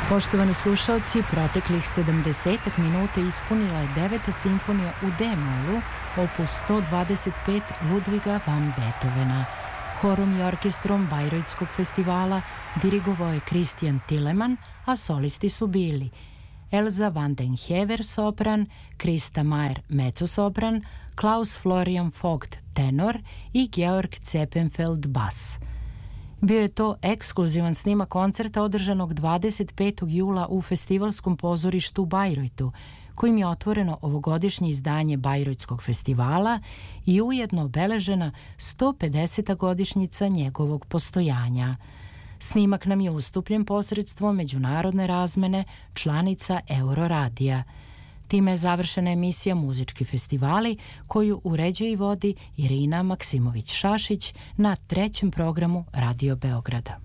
Poštovani slušalci, proteklih 70 minuta ispunila je 9. simfonija u D-molu, opus 125 Ludviga van Beethovena. Horom i orkestrom Bajrojtskog festivala dirigovao je Christian Tilleman, a solisti su bili Elza van den Hever sopran, Krista Mayer mezzosopran, Klaus Florian Vogt tenor i Georg Zeppenfeld bas. Bio je to ekskluzivan snimak koncerta održanog 25. jula u festivalskom pozorištu u Bajrojtu, kojim je otvoreno ovogodišnje izdanje Bajrojtskog festivala i ujedno obeležena 150. godišnjica njegovog postojanja. Snimak nam je ustupljen posredstvom međunarodne razmene članica Euroradija. Time je završena emisija Muzički festivali, koju uređuje i vodi Irina Maksimović-Šašić na 3. programu Radio Beograda.